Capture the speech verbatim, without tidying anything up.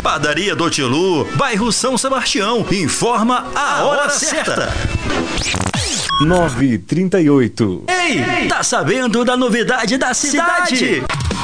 Padaria do Tilu, bairro São Sebastião. Informa a hora certa. nove e trinta e oito. Ei, tá sabendo da novidade da cidade?